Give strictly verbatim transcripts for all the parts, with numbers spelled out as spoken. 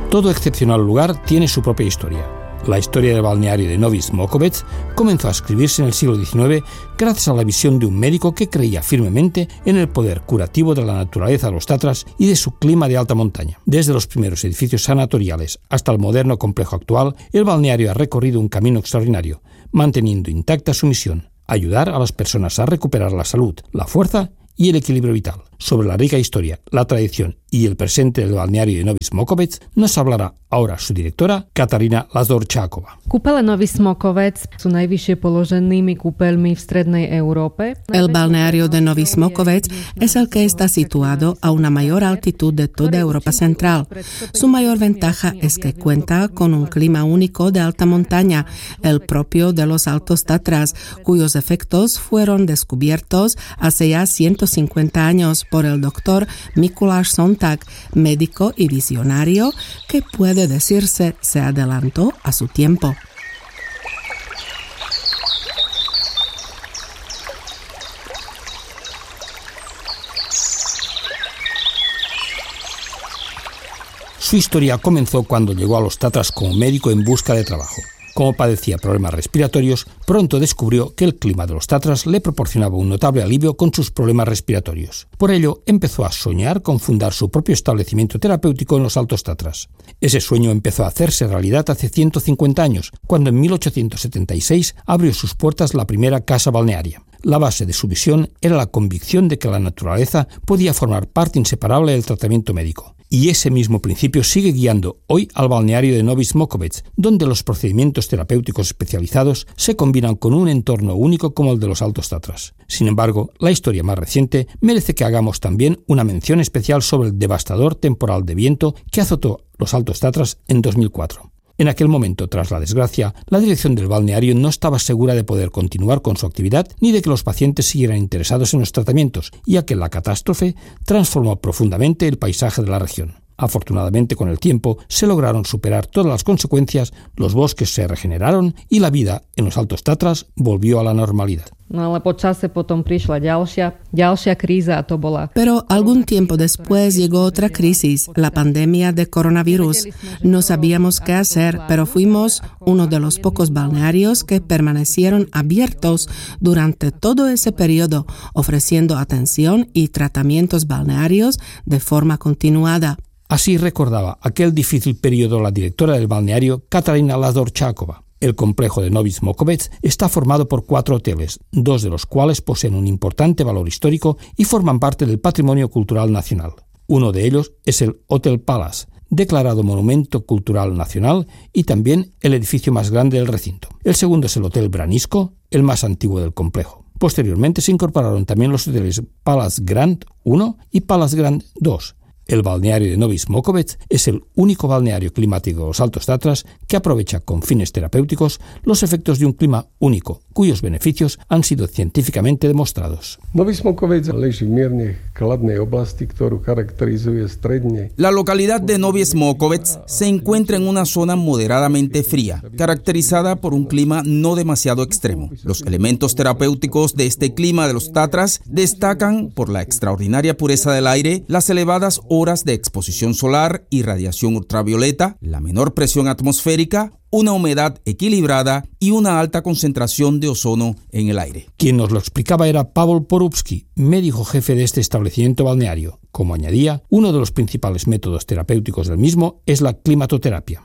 Todo excepcional lugar tiene su propia historia. La historia del balneario de Novi Smokovec comenzó a escribirse en el siglo diecinueve gracias a la visión de un médico que creía firmemente en el poder curativo de la naturaleza de los Tatras y de su clima de alta montaña. Desde los primeros edificios sanatoriales hasta el moderno complejo actual, el balneario ha recorrido un camino extraordinario, manteniendo intacta su misión: ayudar a las personas a recuperar la salud, la fuerza y el equilibrio vital. Sobre la rica historia, la tradición y el presente del balneario de Novi Smokovec nos hablará ahora su directora, Katarína Lazorčáková. Kúpele Novi Smokovec sú najvyššie položenými kúpeľmi v strednej Európe. El balneario de Novi Smokovec es el que está situado a una mayor altitud de toda Europa Central. Su mayor ventaja es que cuenta con un clima único de alta montaña, el propio de los Altos Tatras, cuyos efectos fueron descubiertos hace ya ciento cincuenta años por el doctor Mikuláš Sonták, médico y visionario que puede decirse se adelantó a su tiempo. Su historia comenzó cuando llegó a los Tatras como médico en busca de trabajo. Como padecía problemas respiratorios, pronto descubrió que el clima de los Tatras le proporcionaba un notable alivio con sus problemas respiratorios. Por ello, empezó a soñar con fundar su propio establecimiento terapéutico en los Altos Tatras. Ese sueño empezó a hacerse realidad hace ciento cincuenta años, cuando en mil ochocientos setenta y seis abrió sus puertas la primera casa balnearia. La base de su visión era la convicción de que la naturaleza podía formar parte inseparable del tratamiento médico. Y ese mismo principio sigue guiando hoy al balneario de Novi Smokovec, donde los procedimientos terapéuticos especializados se combinan con un entorno único como el de los Altos Tatras. Sin embargo, la historia más reciente merece que hagamos también una mención especial sobre el devastador temporal de viento que azotó los Altos Tatras en dos mil cuatro. En aquel momento, tras la desgracia, la dirección del balneario no estaba segura de poder continuar con su actividad ni de que los pacientes siguieran interesados en los tratamientos, ya que la catástrofe transformó profundamente el paisaje de la región. Afortunadamente, con el tiempo, se lograron superar todas las consecuencias, los bosques se regeneraron y la vida en los Altos Tatras volvió a la normalidad. Pero algún tiempo después llegó otra crisis, la pandemia de coronavirus. No sabíamos qué hacer, pero fuimos uno de los pocos balnearios que permanecieron abiertos durante todo ese periodo, ofreciendo atención y tratamientos balnearios de forma continuada. Así recordaba aquel difícil periodo la directora del balneario, Katarína Lazorčáková. El complejo de Novi Smokovec está formado por cuatro hoteles, dos de los cuales poseen un importante valor histórico y forman parte del patrimonio cultural nacional. Uno de ellos es el Hotel Palace, declarado Monumento Cultural Nacional, y también el edificio más grande del recinto. El segundo es el Hotel Branisko, el más antiguo del complejo. Posteriormente se incorporaron también los hoteles Palace Grand uno y Palace Grand dos. El balneario de Novi Smokovec es el único balneario climático de los Altos Tatras que aprovecha con fines terapéuticos los efectos de un clima único, cuyos beneficios han sido científicamente demostrados. La localidad de Novi Smokovec se encuentra en una zona moderadamente fría, caracterizada por un clima no demasiado extremo. Los elementos terapéuticos de este clima de los Tatras destacan por la extraordinaria pureza del aire, las elevadas horas de exposición solar y radiación ultravioleta, la menor presión atmosférica, una humedad equilibrada y una alta concentración de ozono en el aire. Quien nos lo explicaba era Pavel Porubsky, médico jefe de este establecimiento balneario. Como añadía, uno de los principales métodos terapéuticos del mismo es la climatoterapia.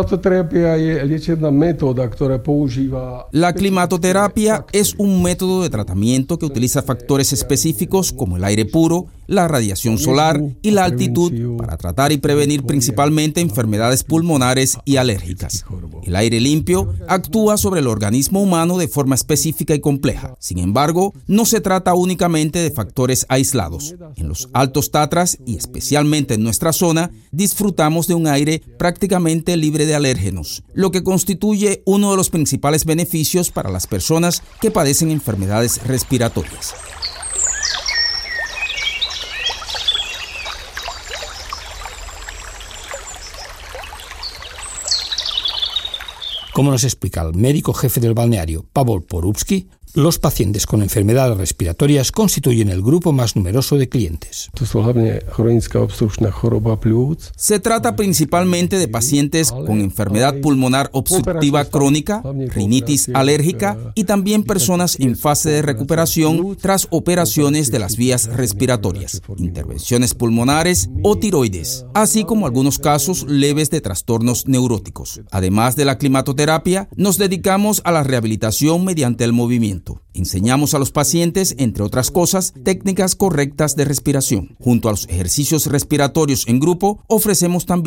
La climatoterapia es un método de tratamiento que utiliza factores específicos como el aire puro, la radiación solar y la altitud para tratar y prevenir principalmente enfermedades pulmonares y alérgicas. El aire limpio actúa sobre el organismo humano de forma específica y compleja. Sin embargo, no se trata únicamente de factores aislados. En los Altos Tatras y especialmente en nuestra zona, disfrutamos de un aire prácticamente libre de alérgenos, lo que constituye uno de los principales beneficios para las personas que padecen enfermedades respiratorias. Como nos explica el médico jefe del balneario, Pavel Porubsky, Los pacientes con enfermedades respiratorias constituyen el grupo más numeroso de clientes. Se trata principalmente de pacientes con enfermedad pulmonar obstructiva crónica, rinitis alérgica y también personas en fase de recuperación tras operaciones de las vías respiratorias, intervenciones pulmonares o tiroides, así como algunos casos leves de trastornos neuróticos. Además de la climatoterapia, nos dedicamos a la rehabilitación mediante el movimiento. Enseñamos a los pacientes, entre otras cosas, técnicas correctas de respiración. Junto a los ejercicios respiratorios en grupo, ofrecemos también